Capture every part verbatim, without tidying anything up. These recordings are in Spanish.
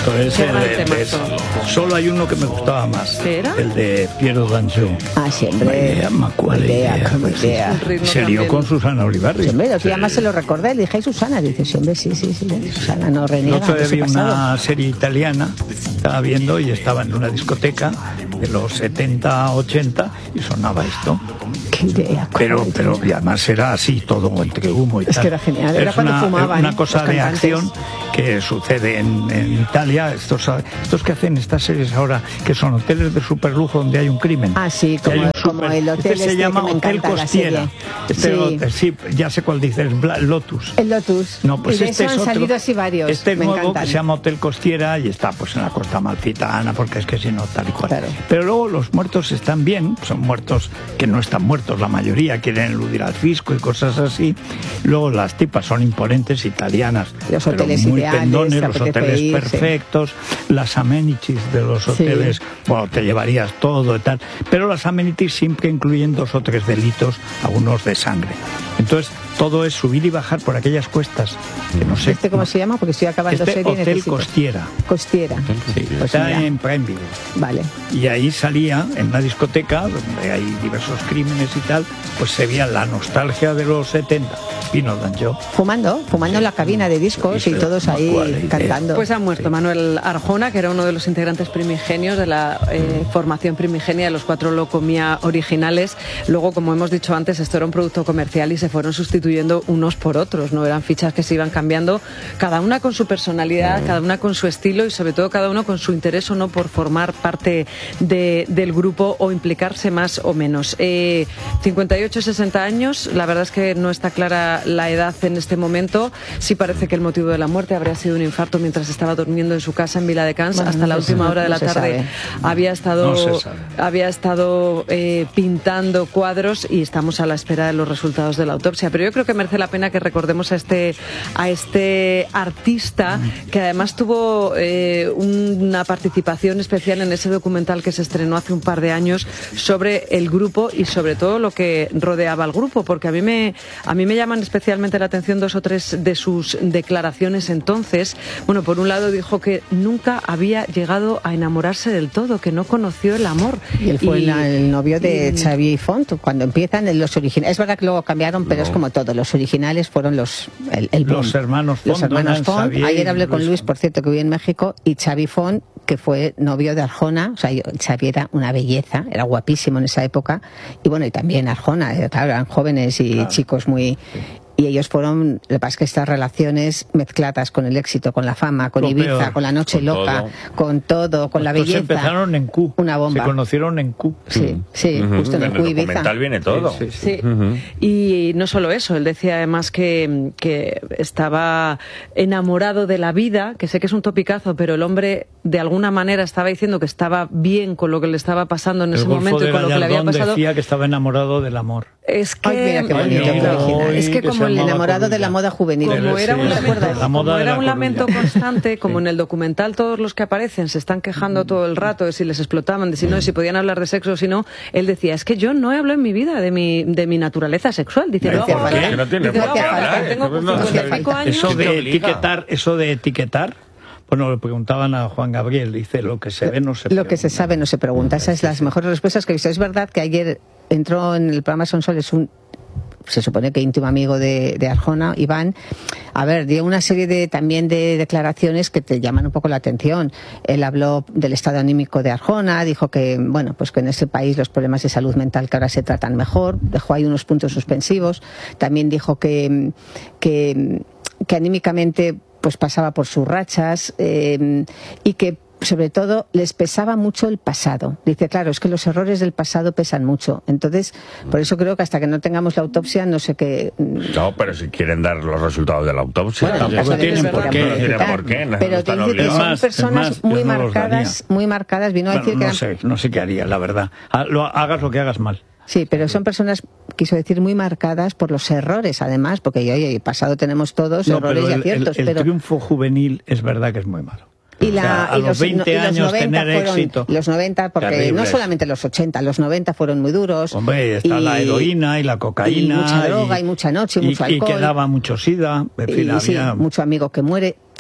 temazo, es Qué el, gran el- es- temazo. solo hay uno que me gustaba más. ¿Qué era? El de Piero Danjou. Ah, siempre. Idea, ma quale idea, idea, como pues, idea. Un ritmo Se lió también. con Susana Olivarri. Siempre, el otro día más se lo recordé, le dije, "Ay, Susana", dice, siempre, sí, sí, sí, Susana no El reniega otro de día su vi pasado. una serie italiana, estaba viendo y estaba en una discoteca de los setenta, ochenta y sonaba esto. Qué idea. Pero, joder, pero Dios. y además era así, todo entre humo y Es tal. que era genial, era Es cuando una, fumaban, una ¿eh? cosa los de cantantes. acción que sucede en, en Italia. Estos, estos que hacen estas series ahora, que son hoteles de superlujo donde hay un crimen. Ah, sí, Que hay como, un como super- el hotel este este se llama que me Hotel encanta, la Costiera. serie. Este Sí. hotel- sí, ya sé cuál dices, Bla- Lotus. El Lotus. No, pues y de este eso es han otro. salido así varios. Este me nuevo encantan. que se llama Hotel Costiera y está pues en la costa malfitana, porque es que si no, tal y cual. Claro. Pero luego los muertos están bien, son muertos que no están muertos, la mayoría quieren eludir al fisco y cosas así. Luego las tipas son imponentes, italianas, Los pero hoteles muy ideales, pendones, te los apetece hoteles ir, sí. perfectos, las amenities de los Sí. hoteles, bueno, te llevarías todo y tal, pero las amenities siempre incluyen dos o tres delitos, algunos de sangre. Entonces, todo es subir y bajar por aquellas cuestas, que no sé ¿Este cómo se llama? Porque estoy acabando este serie y Hotel necesito. Costiera. Costiera. Sí, Pues está mira. en Prime Video. Vale. Y ahí salía, en una discoteca, donde hay diversos crímenes y tal, pues se veía la nostalgia de los setenta. Pino Danjou. Fumando, fumando en la cabina de discos y Sí, todos ma ahí quale idea. cantando. Pues ha muerto Manuel Arjona, que era uno de los integrantes primigenios de la eh, formación primigenia de los Cuatro Locomía originales. Luego, como hemos dicho antes, esto era un producto comercial y se fueron sustituyendo unos por otros, no eran fichas que se iban cambiando, cada una con su personalidad, cada una con su estilo y sobre todo cada uno con su interés o no por formar parte de, del grupo o implicarse más o menos. Eh, cincuenta y ocho, sesenta años, la verdad es que no está clara la edad en este momento. Sí parece que el motivo de la muerte habría sido un infarto mientras estaba durmiendo en su casa en Viladecans. Bueno, hasta no la se última sabe, hora de no la se tarde sabe. había estado No se sabe. había estado eh, pintando cuadros y estamos a la espera de los resultados de la autopsia. Pero yo creo que merece la pena que recordemos a este a este artista que además tuvo eh, una participación especial en ese documental que se estrenó hace un par de años sobre el grupo y sobre todo lo que rodeaba al grupo, porque a mí me a mí me llaman especialmente la atención dos o tres de sus declaraciones entonces. Bueno, por un lado dijo que nunca había llegado a enamorarse del todo, que no conoció el amor. Y él fue Y- el, el novio de y- Xavier Font cuando empiezan en los originales. Es verdad que luego cambiaron, pero No. es como todo. Los originales fueron los el, el boom. Los hermanos Font. Los hermanos Donald, Font. Xavier Ayer hablé y con Luis Luis, Font. por cierto, que vive en México, y Xavi Font, que fue novio de Arjona. O sea, yo- Xavi era una belleza, era guapísimo en esa época. Y bueno, y también Arjona, eh, claro, eran jóvenes y Claro. chicos muy... Y ellos fueron, lo que pasa es que estas relaciones mezcladas con el éxito, con la fama, con Lo Ibiza, peor. con la noche Con loca, todo. con todo, con la Estos belleza. empezaron en Q. Una bomba. Se conocieron en Q. Sí, sí, Ujú. justo en el el Q Ibiza. documental viene todo. Sí, sí, sí. Sí, Ujú. y no solo eso, él decía además que, que estaba enamorado de la vida, que sé que es un topicazo, pero el hombre de alguna manera estaba diciendo que estaba bien con lo que le estaba pasando en El ese Golfo momento de y con lo que le había Gallardón pasado. decía que estaba enamorado del amor. Es que, Ay, mira qué Ay, bonito, no, qué original. es que que como se el llamaba enamorado de la Corulla. moda juvenil. Como Sí, era un sí, lamento, la moda como de era la un lamento Coruña. constante, como Sí. en el documental todos los que aparecen se están quejando todo el rato de si les explotaban, de si no, de si podían hablar de sexo o si no, él decía, es que yo no he hablado en mi vida de mi, de mi naturaleza sexual. Dice, No lo hacía hago falta. ahora. Que no tiene Dice, por lo qué hago ahora, hablar, que tengo eso no hace cincuenta y pico falta. años. Eso ¿Qué te de obliga? etiquetar, eso de etiquetar, bueno, le preguntaban a Juan Gabriel, dice, lo que se ve no se Lo que se pregunta. sabe no se pregunta. Esas son las mejores respuestas que he visto. Es verdad que ayer entró en el programa Son Soles un, se supone que íntimo amigo de, de Arjona, Iván. A ver, dio una serie de también de declaraciones que te llaman un poco la atención. Él habló del estado anímico de Arjona, dijo que, bueno, pues que en ese país los problemas de salud mental que ahora se tratan mejor, dejó ahí unos puntos suspensivos. También dijo que, que, que anímicamente pues pasaba por sus rachas eh, y que sobre todo les pesaba mucho el pasado. Dice, claro, es que los errores del pasado pesan mucho. Entonces, por eso creo que hasta que no tengamos la autopsia, no sé qué... No, pero si quieren dar los resultados de la autopsia. Bueno, en tampoco caso de que tienen se por puedan qué. No tienen quitar. por qué, no Pero te están dice que obligados. son Es más, es personas más, muy yo no los marcadas, muy marcadas. Vino a Bueno, decir que no eran- sé, no sé qué haría, la verdad. Ah, lo- hagas lo que hagas mal. Sí, pero son personas, quiso decir, muy marcadas por los errores, además, porque oye, pasado tenemos todos No, errores pero y el, aciertos, el- el pero... triunfo juvenil es verdad que es muy malo. Y, la, O sea, a y los veinte y los años noventa tener fueron, éxito. Los noventa, porque Terribles. no solamente los ochenta, los noventa fueron muy duros. Hombre, está y- la heroína y la cocaína. y mucha droga y mucha noche y mucho y alcohol. que daba mucho sida. En fin, y, sí, había... mucho amigo que muere.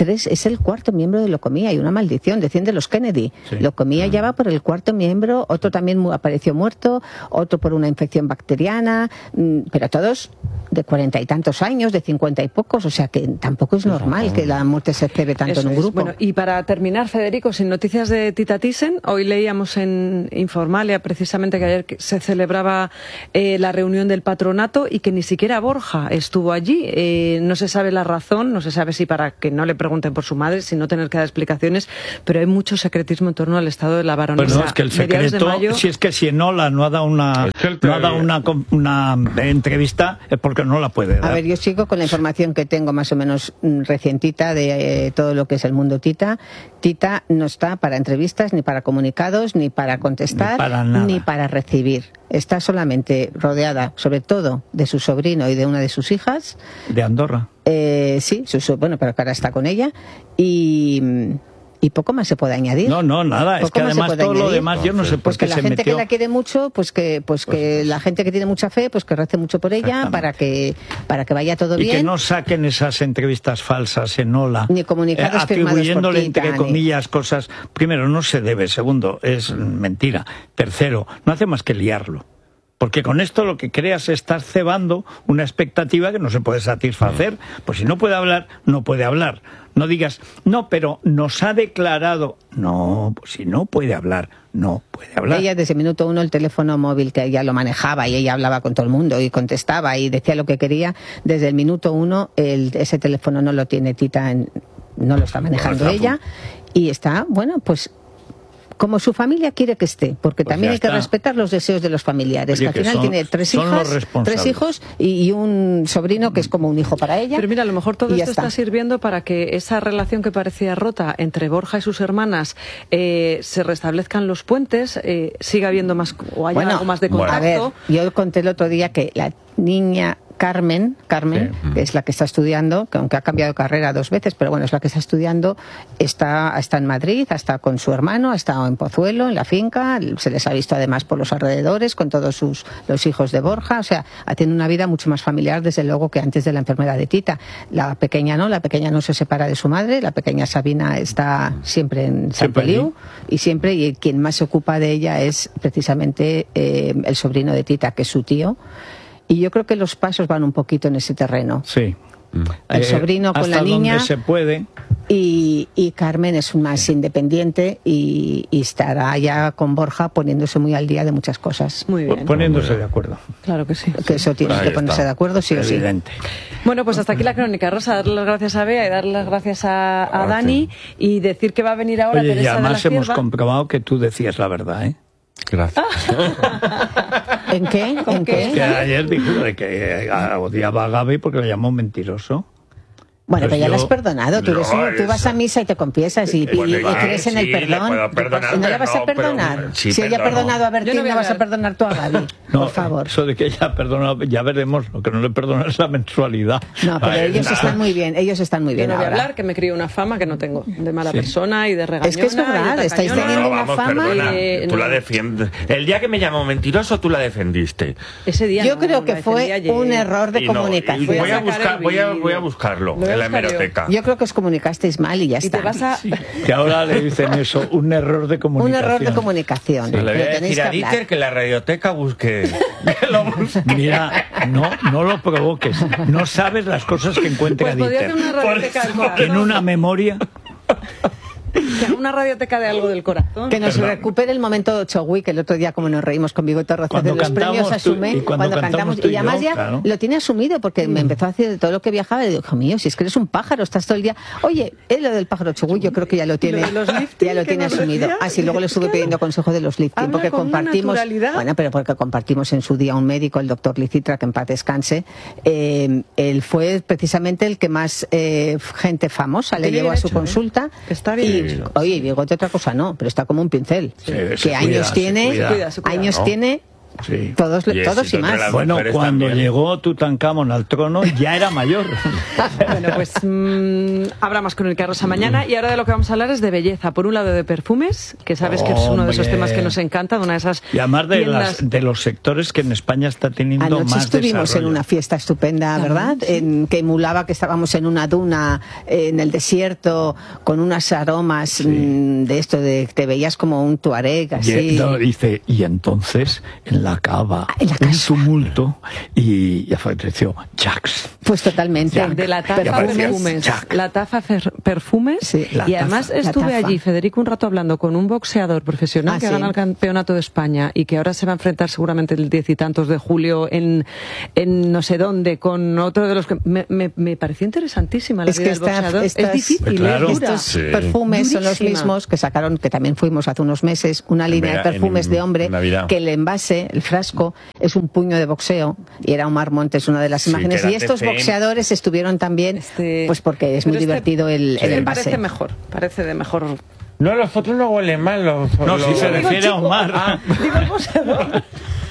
tres, es el cuarto miembro de Locomía, y una maldición, decían de los Kennedy. Sí. Locomía ya va por el cuarto miembro, otro también apareció muerto, otro por una infección bacteriana, pero todos de cuarenta y tantos años, de cincuenta y pocos, o sea que tampoco es normal que la muerte se cebe tanto Eso en un es. grupo. Bueno, y para terminar, Federico, sin noticias de Tita Thyssen, hoy leíamos en Informalia precisamente que ayer se celebraba eh, la reunión del patronato y que ni siquiera Borja estuvo allí. Eh, no se sabe la razón, no se sabe si para que no le pregunten por su madre, si no tener que dar explicaciones, pero hay mucho secretismo en torno al estado de la baronesa. Pues no, es que el secreto, mayo... si es que si Enola no ha dado una, no ha dado una, una entrevista, es porque no la puede dar. A ver, yo sigo con la información que tengo más o menos recientita de eh, todo lo que es el mundo Tita. Tita no está para entrevistas, ni para comunicados, ni para contestar, ni para, nada. ni para recibir. Está solamente rodeada, sobre todo, de su sobrino y de una de sus hijas. De Andorra. Eh, sí, su, bueno, pero que ahora está con ella. Y... Y poco más se puede añadir. No, no, nada. Poco es que además todo añadir. Lo demás yo no sé por pues qué que se la gente metió. Que la quiere mucho, pues que, pues que pues la gente que tiene mucha fe, pues que rece mucho por ella para que para que vaya todo y bien. Y que no saquen esas entrevistas falsas en Ola. Ni comunicados eh, atribuyéndole por Tita, entre comillas ni... cosas. Primero, no se debe. Segundo, es mentira. Tercero, no hace más que liarlo. Porque con esto lo que creas es estar cebando una expectativa que no se puede satisfacer. Pues si no puede hablar, no puede hablar. No digas, no, pero nos ha declarado. No, pues si no puede hablar, no puede hablar. Ella desde el minuto uno el teléfono móvil que ella lo manejaba y ella hablaba con todo el mundo y contestaba y decía lo que quería. Desde el minuto uno el, ese teléfono no lo tiene Tita, en, no lo está manejando ella. Y está, bueno, pues... como su familia quiere que esté, porque pues también hay que respetar los deseos de los familiares. Oye, que al final son, tiene tres hijas, tres hijos y, y un sobrino que es como un hijo para ella. Pero mira, a lo mejor todo esto está. está sirviendo para que esa relación que parecía rota entre Borja y sus hermanas eh, se restablezcan los puentes, eh, siga habiendo más o haya bueno, algo más de contacto. A ver, yo conté el otro día que la niña Carmen, Carmen, sí. que es la que está estudiando, que aunque ha cambiado de carrera dos veces, pero bueno, es la que está estudiando, está, está en Madrid, está con su hermano, ha estado en Pozuelo, en la finca, se les ha visto además por los alrededores, con todos sus los hijos de Borja, o sea, ha tenido una vida mucho más familiar, desde luego, que antes de la enfermedad de Tita. La pequeña no, la pequeña no se separa de su madre, la pequeña Sabina está siempre en Sant Feliu, y siempre, y quien más se ocupa de ella es precisamente eh, el sobrino de Tita, que es su tío. Y yo creo que los pasos van un poquito en ese terreno. Sí. El sobrino eh, con la niña. Hasta donde se puede. Y, y Carmen es más independiente y, y estará ya con Borja poniéndose muy al día de muchas cosas. Muy bien. Poniéndose de acuerdo. Claro que sí. Que eso tiene que ponerse está. de acuerdo, sí o sí. Evidente. Bueno, pues hasta aquí la crónica. Rosa, darle las gracias a Bea y darle las gracias a, a Dani y decir que va a venir ahora Oye, Teresa y además de la hemos Cierva. comprobado que tú decías la verdad, ¿eh? Gracias. ¿En qué? ¿En qué? Que ayer dijo de que odiaba a Gaby porque le llamó mentiroso. Bueno, Pues pero ya yo- lo has perdonado. Tú, eres No, un- tú vas eso- a misa y te confiesas y, y- Bueno, y vale, crees en el sí, le perdón. puedo perdonar, ¿Y no le pero vas a no, pero- perdonar? sí, si ella ha perdono. perdonado a Yo no Bertín, voy no a vas a hablar. perdonar tú a Gaby. No, por favor. Eso de que ella ha perdonado, ya veremos. Lo que no le perdona es la mensualidad. No, pero Ay, ellos nada. están muy bien. Ellos están muy Yo bien no voy a ahora. hablar, que me crío una fama que no tengo, de mala Sí. persona y de regañona. Es que es verdad, y de estáis tacañona. teniendo No, una vamos, fama. perdona, Eh, tú no. la defiendes. El día que me llamó mentiroso, tú la defendiste. Ese día Yo no, creo la que defendí fue ayer. un error de Y no, y comunicación. voy, a sacar buscar, el voy, a, vídeo. voy a buscarlo Lo voy a en la buscar yo. hemeroteca. Yo creo que os comunicasteis mal y ya Y está. te vas a... Que ahora le dicen eso, un error de Un comunicación. error de comunicación. Le voy Pero a tenéis decir que a hablar. Dieter que la radioteca busque. que lo busque. Mira, no, no lo provoques. No sabes las cosas que encuentra Pues podría hacer Dieter. una radioteca del corazón. En una memoria. Que haga una radioteca de algo del corazón. Que nos Perdón. recupere el momento Chogui, que el otro día como nos reímos con Bigote Roces Cuando de los cantamos premios tú- asume, y cuando cantamos tú y y además yo, ya claro. lo tiene asumido, porque me empezó a decir de todo lo que viajaba, y digo, hijo mío, si es que eres un pájaro, estás todo el día. Oye, él lo del pájaro Chogui, yo creo que ya lo tiene, Lo de los lifting, ya lo que tiene nos asumido. decía, Así luego le estuve claro. pidiendo consejo de los lifting, Habla porque con una compartimos, naturalidad. bueno, pero porque compartimos en su día un médico, el doctor Licitra, que en paz descanse. Eh, él fue precisamente el que más eh, gente famosa le Tiene llevó a bien su hecho, ¿eh? consulta. Está bien y, hecho. Oye, y Bigote otra cosa no, pero está como un pincel. Sí, que se años cuida, se tiene, cuida. Se cuida, se cuida. años ¿no? tiene Sí. Todos, Y todos y éxitos de más. las Bueno, mujeres cuando también. llegó Tutankamón al trono ya era mayor. Bueno, pues mmm, habrá más con el Carroza mañana. Y ahora de lo que vamos a hablar es de belleza. Por un lado de perfumes, que sabes que es uno de esos Hombre. temas que nos encanta, de una de esas Y además de, tiendas- las, de los sectores que en España está teniendo Anoche más estuvimos desarrollo. en una fiesta estupenda, ¿verdad? En, que emulaba que estábamos en una duna, eh, en el desierto, con unos aromas mm, de esto, de te veías como un tuareg, así. Y, no, dice, y entonces en la cava En la un casa. tumulto y, y apareció Jax. Pues totalmente. Jack. de la Ya taza parecía perfumes, Jack. la taza fer- perfumes Sí, la y además taza. estuve La taza. allí, Federico, un rato hablando con un boxeador profesional Ah, que sí. gana el campeonato de España y que ahora se va a enfrentar seguramente el diez y tantos de julio en, en no sé dónde con otro de los que me, me, me pareció interesantísima la Es vida que del esta- boxeador. estas- es difícil, Pues claro. es dura. Estos Sí. perfumes son los Durísima. mismos que sacaron, que también fuimos hace unos meses, una línea de vera- perfumes en de hombre, Navidad. que el envase, el frasco, es un puño de boxeo, y era Omar Montes una de las Sí, imágenes. que era Y estos T C M. boxeadores estuvieron también, Este- pues porque es pero muy este- divertido el, este el envase. parece mejor, parece de mejor. No, los otros no huelen mal. Los, No, los- si se Digo, refiere a chico, Omar. ah, digo el boxeador.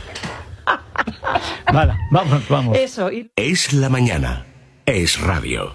Vale, vamos, vamos. Eso, y Es la mañana. Es radio.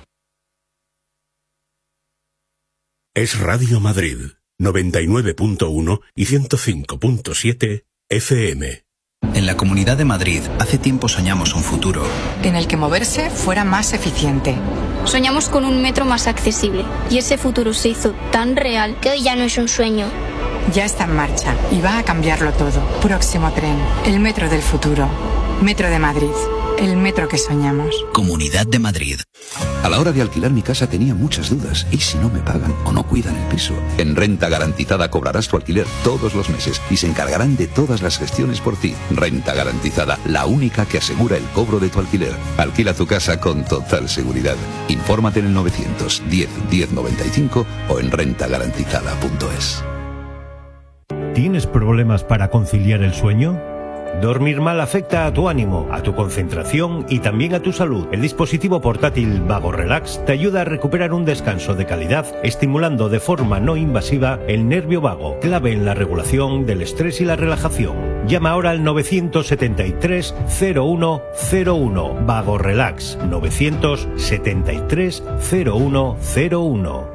Es Radio Madrid, noventa y nueve punto uno y ciento cinco punto siete F M. En la Comunidad de Madrid, hace tiempo soñamos un futuro. En el que moverse fuera más eficiente. Soñamos con un metro más accesible y ese futuro se hizo tan real que hoy ya no es un sueño. Ya está en marcha y va a cambiarlo todo. Próximo tren, el metro del futuro. Metro de Madrid, el metro que soñamos. Comunidad de Madrid. A la hora de alquilar mi casa tenía muchas dudas. ¿Y si no me pagan o no cuidan el piso? En Renta Garantizada cobrarás tu alquiler todos los meses y se encargarán de todas las gestiones por ti. Renta Garantizada, la única que asegura el cobro de tu alquiler. Alquila tu casa con total seguridad. Infórmate en el novecientos diez diez noventa y cinco o en renta garantizada punto es. ¿Tienes problemas para conciliar el sueño? Dormir mal afecta a tu ánimo, a tu concentración y también a tu salud. El dispositivo portátil Vago Relax te ayuda a recuperar un descanso de calidad, estimulando de forma no invasiva el nervio vago, clave en la regulación del estrés y la relajación. Llama ahora al novecientos setenta y tres cero uno cero uno. Vago Relax, novecientos setenta y tres cero uno cero uno.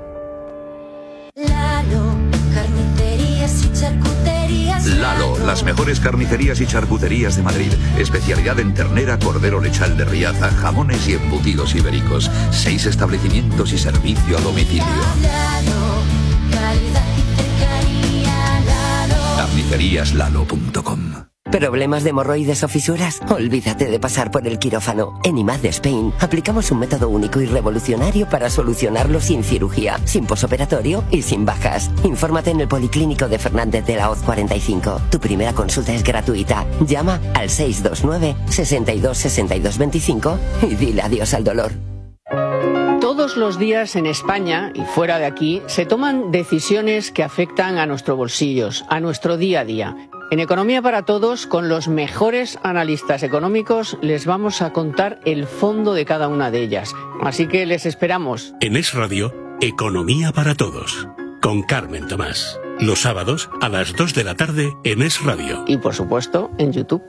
Lalo, carnicerías y charcuterías. Lalo, las mejores carnicerías y charcuterías de Madrid. Especialidad en ternera, cordero lechal de Riaza, jamones y embutidos ibéricos. Seis establecimientos y servicio a domicilio. Lalo, calidad y cercanía. Lalo. carnicerías lalo punto com. ¿Problemas de hemorroides o fisuras? Olvídate de pasar por el quirófano. En I M A D de Spain aplicamos un método único y revolucionario para solucionarlo sin cirugía, sin posoperatorio y sin bajas. Infórmate en el Policlínico de Fernández de la Hoz cuarenta y cinco. Tu primera consulta es gratuita. Llama al seis dos nueve, sesenta y dos, sesenta y dos veinticinco y dile adiós al dolor. Todos los días en España y fuera de aquí se toman decisiones que afectan a nuestros bolsillos, a nuestro día a día. En Economía para Todos, con los mejores analistas económicos, les vamos a contar el fondo de cada una de ellas. Así que les esperamos. En Es Radio, Economía para Todos, con Carmen Tomás. Los sábados a las dos de la tarde en Es Radio. Y por supuesto, en YouTube.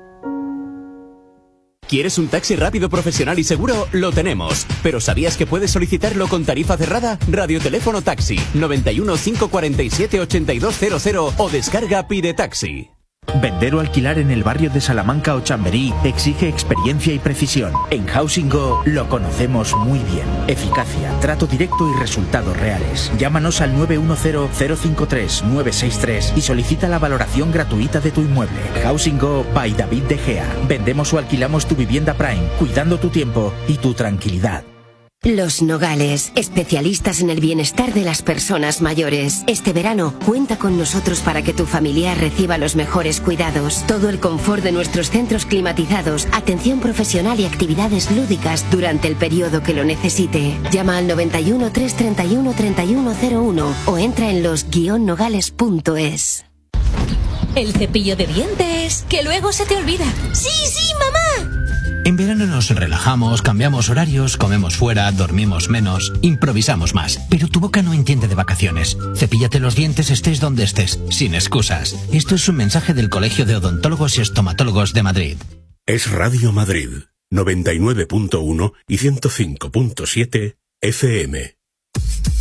¿Quieres un taxi rápido, profesional y seguro? Lo tenemos. ¿Pero sabías que puedes solicitarlo con tarifa cerrada? Radioteléfono Taxi, noventa y uno, cinco cuarenta y siete, ochenta y dos cero cero o descarga Pide Taxi. Vender o alquilar en el barrio de Salamanca o Chamberí exige experiencia y precisión. En Housing Go lo conocemos muy bien. Eficacia, trato directo y resultados reales. Llámanos al nueve uno cero, cero cinco tres, nueve seis tres y solicita la valoración gratuita de tu inmueble. Housing Go by David De Gea. Vendemos o alquilamos tu vivienda Prime, cuidando tu tiempo y tu tranquilidad. Los Nogales, especialistas en el bienestar de las personas mayores. Este verano, cuenta con nosotros para que tu familiar reciba los mejores cuidados. Todo el confort de nuestros centros climatizados, atención profesional y actividades lúdicas durante el periodo que lo necesite. Llama al noventa y uno, trescientos treinta y uno, treinta y uno cero uno o entra en los guion nogales punto es. El cepillo de dientes, que luego se te olvida. ¡Sí, sí, mamá! En verano verano nos relajamos, cambiamos horarios, comemos fuera, dormimos menos, improvisamos más. Pero tu boca no entiende de vacaciones. Cepíllate los dientes estés donde estés, sin excusas. Esto es un mensaje del Colegio de Odontólogos y Estomatólogos de Madrid. Es Radio Madrid, noventa y nueve punto uno y ciento cinco punto siete F M.